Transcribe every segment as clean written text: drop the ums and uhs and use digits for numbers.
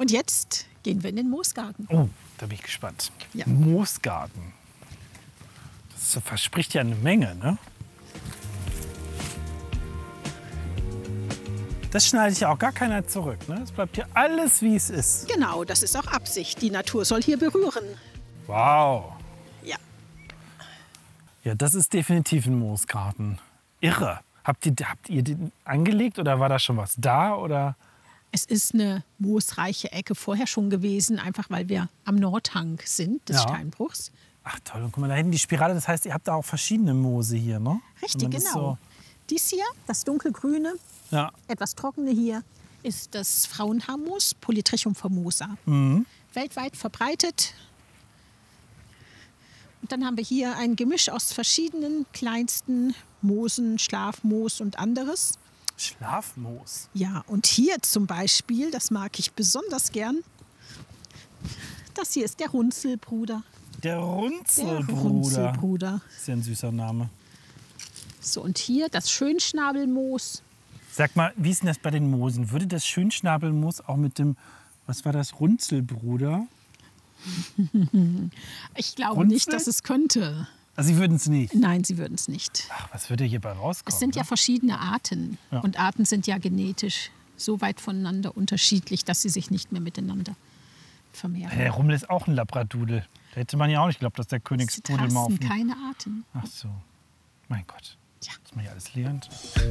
Und jetzt gehen wir in den Moosgarten. Oh, da bin ich gespannt. Ja. Moosgarten. Das verspricht ja eine Menge, ne? Das schneidet ja auch gar keiner zurück, ne? Es bleibt hier alles, wie es ist. Genau, das ist auch Absicht. Die Natur soll hier berühren. Wow. Ja. Ja, das ist definitiv ein Moosgarten. Irre. Habt ihr den angelegt oder war da schon was da? Oder? Es ist eine moosreiche Ecke vorher schon gewesen, einfach weil wir am Nordhang sind des Ja. Steinbruchs. Ach toll, und guck mal, da hinten die Spirale. Das heißt, ihr habt da auch verschiedene Moose hier, ne? Richtig, Wenn man das genau. Dies hier, das dunkelgrüne, Ja. etwas trockene hier, ist das Frauenhaarmoos, Polytrichum formosa. Weltweit verbreitet. Und dann haben wir hier ein Gemisch aus verschiedenen kleinsten Moosen, Schlafmoos und anderes. Schlafmoos. Ja, und hier zum Beispiel, das mag ich besonders gern, das hier ist der Runzelbruder. Der Der Runzelbruder. Runzelbruder. Ist ja ein süßer Name. So, und hier das Schönschnabelmoos. Sag mal, wie ist denn das bei den Moosen? Würde das Schönschnabelmoos auch mit dem, was war das, Runzelbruder? Ich glaube Runzel? nicht, dass es könnte. Also Sie würden es nicht. Nein, sie würden es nicht. Ach, was würde hierbei rauskommen? Es sind ja ne? verschiedene Arten. Ja. Und Arten sind ja genetisch so weit voneinander unterschiedlich, dass sie sich nicht mehr miteinander vermehren. Der Rummel ist auch ein Labradudel. Da hätte man ja auch nicht geglaubt, dass der Sie Königspudel mal auf tasten dem... keine Arten. Ach so. Mein Gott. Ja. Was man hier alles lernt.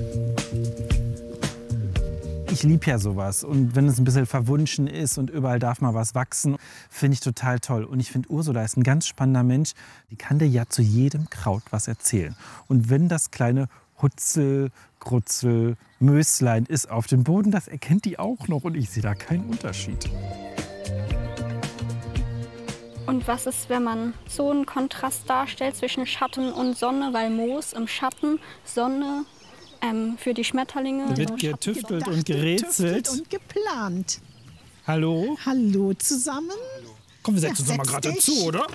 Ich liebe ja sowas. Und wenn es ein bisschen verwunschen ist und überall darf mal was wachsen, finde ich total toll. Und ich finde, Ursula ist ein ganz spannender Mensch. Die kann dir ja zu jedem Kraut was erzählen. Und wenn das kleine Hutzel, Grutzel, Möslein ist auf dem Boden, das erkennt die auch noch. Und ich sehe da keinen Unterschied. Und was ist, wenn man so einen Kontrast darstellt zwischen Schatten und Sonne, weil Moos im Schatten, Sonne für die Schmetterlinge. Da wird so getüftelt Gedacht, und gerätselt. getüftelt und geplant. Hallo? Hallo zusammen. Komm, wir Ja, setzen uns doch mal setz gerade dich. dazu, oder?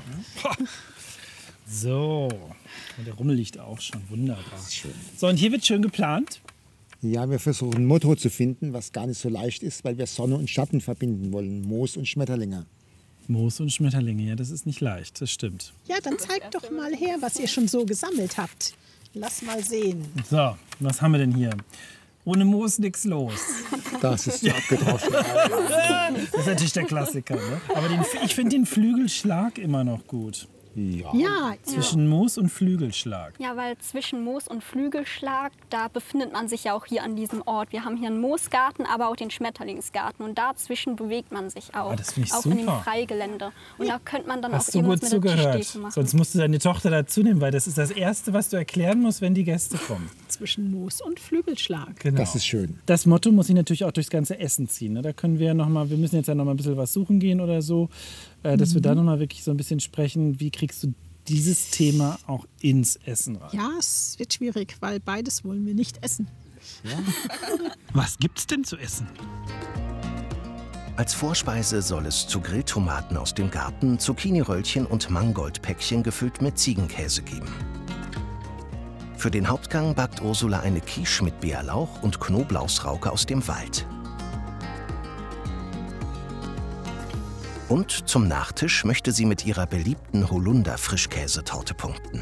So. Und der Rummel liegt auch schon. Wunderbar. So, und hier wird schön geplant. Ja, wir versuchen ein Motto zu finden, was gar nicht so leicht ist, weil wir Sonne und Schatten verbinden wollen. Moos und Schmetterlinge. Moos und Schmetterlinge, ja, das ist nicht leicht, das stimmt. Ja, dann zeigt doch mal her, was ihr schon so gesammelt habt. Lass mal sehen. So, was haben wir denn hier? Ohne Moos nichts los. Das ist zu abgedroschen. Das ist natürlich der Klassiker, ne? Aber ich finde den Flügelschlag immer noch gut. Ja. Ja, Zwischen Moos und Flügelschlag. Ja, weil zwischen Moos und Flügelschlag, da befindet man sich ja auch hier an diesem Ort. Wir haben hier einen Moosgarten, aber auch den Schmetterlingsgarten. Und dazwischen bewegt man sich auch. Das finde ich auch in dem super. Freigelände. Und da könnte man dann Hast auch du irgendwas gut mit der zugehört. Tischdeko machen. Sonst musst du deine Tochter dazu nehmen, weil das ist das Erste, was du erklären musst, wenn die Gäste kommen. zwischen Moos und Flügelschlag. Genau. Das ist schön. Das Motto muss ich natürlich auch durchs ganze Essen ziehen. Ne? Da können wir wir müssen jetzt ja noch mal ein bisschen was suchen gehen oder so, dass wir da noch mal wirklich so ein bisschen sprechen. Wie kriegst du dieses Thema auch ins Essen rein? Ja, es wird schwierig, weil beides wollen wir nicht essen. Was gibt's denn zu essen? Als Vorspeise soll es zu Grilltomaten aus dem Garten, Zucchini-Röllchen und Mangoldpäckchen gefüllt mit Ziegenkäse geben. Für den Hauptgang backt Ursula eine Quiche mit Bärlauch und Knoblauchsrauke aus dem Wald. Und zum Nachtisch möchte sie mit ihrer beliebten Holunder-Frischkäsetorte punkten.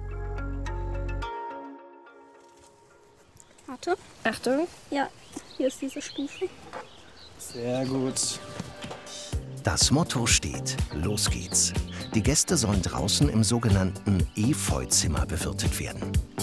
Warte. Achtung. Ja, hier ist diese Stufe. Sehr gut. Das Motto steht: Los geht's. Die Gäste sollen draußen im sogenannten Efeu-Zimmer bewirtet werden.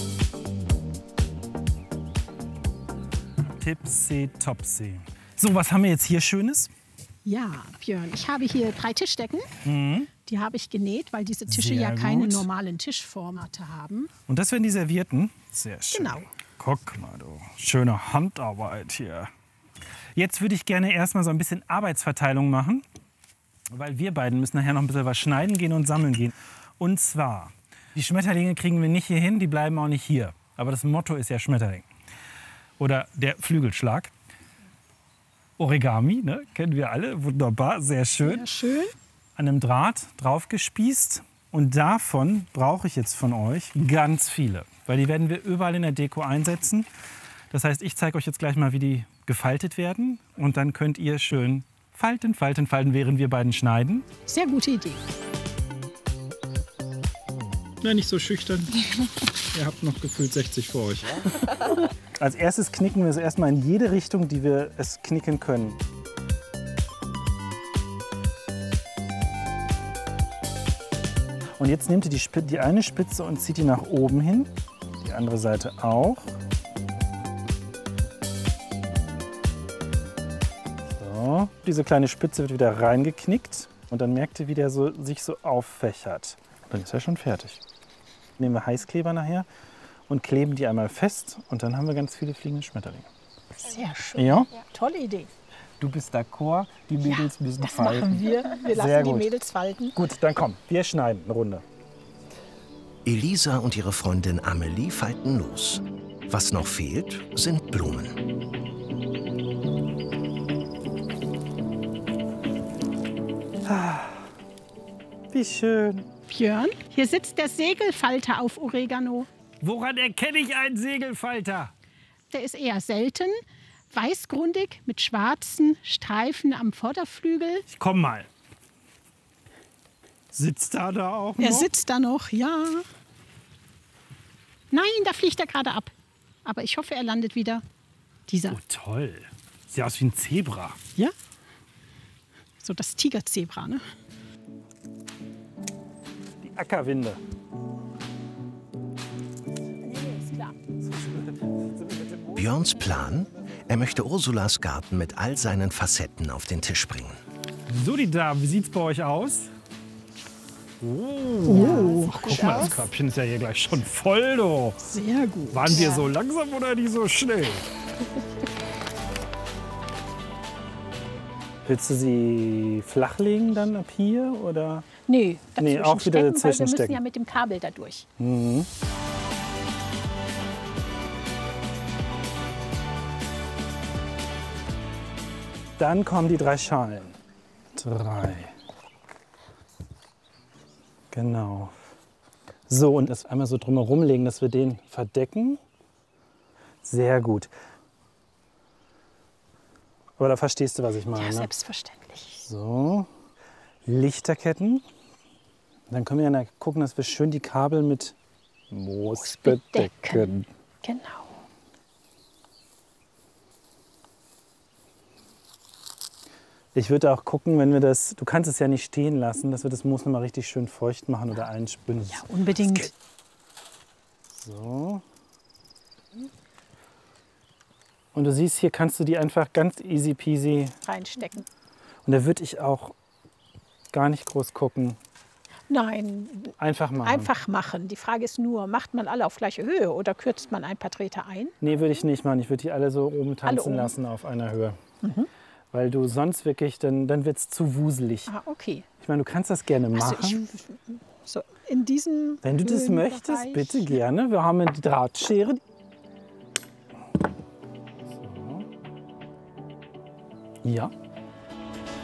Tipsy-topsy. So, was haben wir jetzt hier Schönes? Ja, Björn, ich habe hier 3 Tischdecken. Die habe ich genäht, weil diese Tische Sehr ja keine gut. normalen Tischformate haben. Und das werden die Servierten? Sehr schön. Genau. Guck mal, du. Schöne Handarbeit hier. Jetzt würde ich gerne erstmal so ein bisschen Arbeitsverteilung machen, weil wir beiden müssen nachher noch ein bisschen was schneiden gehen und sammeln gehen. Und zwar, die Schmetterlinge kriegen wir nicht hier hin, die bleiben auch nicht hier. Aber das Motto ist ja Schmetterling. Oder der Flügelschlag. Origami, ne? Kennen wir alle. Wunderbar, sehr schön. Ja, schön. An einem Draht draufgespießt. Und davon brauche ich jetzt von euch ganz viele. Weil die werden wir überall in der Deko einsetzen. Das heißt, ich zeige euch jetzt gleich mal, wie die gefaltet werden. Und dann könnt ihr schön falten, falten, falten, während wir beiden schneiden. Sehr gute Idee. Na, nicht so schüchtern. Ihr habt noch gefühlt 60 vor euch. Als erstes knicken wir es erstmal in jede Richtung, die wir es knicken können. Und jetzt nehmt ihr die eine Spitze und zieht die nach oben hin. Die andere Seite auch. So, diese kleine Spitze wird wieder reingeknickt. Und dann merkt ihr, wie der sich so auffächert. Dann ist er schon fertig. Nehmen wir Heißkleber nachher und kleben die einmal fest. Und dann haben wir ganz viele fliegende Schmetterlinge. Sehr schön. Ja? Tolle Idee. Du bist d'accord, die Mädels müssen Das falten. machen wir. Wir Sehr lassen die gut. Mädels falten. Gut, dann komm, wir schneiden eine Runde. Elisa und ihre Freundin Amelie falten los. Was noch fehlt, sind Blumen. Wie schön. Björn, hier sitzt der Segelfalter auf Oregano. Woran erkenne ich einen Segelfalter? Der ist eher selten, weißgrundig mit schwarzen Streifen am Vorderflügel. Ich komm mal. Sitzt er da auch noch? Er sitzt da noch, ja. Nein, da fliegt er gerade ab. Aber ich hoffe, er landet wieder. Dieser. Oh, toll. Sieht aus wie ein Zebra. Ja? So das Tigerzebra, ne? Die Ackerwinde. Ist klar. Björns Plan? Er möchte Ursulas Garten mit all seinen Facetten auf den Tisch bringen. So, die Damen, wie sieht's bei euch aus? Oh, ach, guck mal, das Körbchen ist ja hier gleich schon voll, du. Sehr gut. Waren wir so langsam oder nicht so schnell? Willst du sie flachlegen dann ab hier oder? Nee, Nee, dazwischen auch wieder stecken, dazwischen weil wir müssen stecken. ja mit dem Kabel da durch. Dann kommen die 3 Schalen. 3. Genau. So, und das einmal so drumherum legen, dass wir den verdecken. Sehr gut. Aber da verstehst du, was ich meine. Ja, Ne? selbstverständlich. So, Lichterketten. Dann können wir ja gucken, dass wir schön die Kabel mit Moos bedecken. Genau. Ich würde auch gucken, wenn wir das, du kannst es ja nicht stehen lassen, dass wir das Moos noch mal richtig schön feucht machen oder einspülen. Ja, unbedingt. So. Und du siehst, hier kannst du die einfach ganz easy peasy. Reinstecken. Und da würde ich auch gar nicht groß gucken. Nein, Einfach machen. einfach machen. Die Frage ist nur, macht man alle auf gleiche Höhe oder kürzt man ein paar Treter ein? Nee, würde ich nicht machen. Ich würde die alle so oben tanzen oben? lassen auf einer Höhe. Weil du sonst wirklich, dann wird es zu wuselig. Ah, okay. Ich meine, du kannst das gerne machen. Also so in diesem Wenn du das Höhenbereich. möchtest, bitte gerne. Wir haben eine Drahtschere. So. Ja.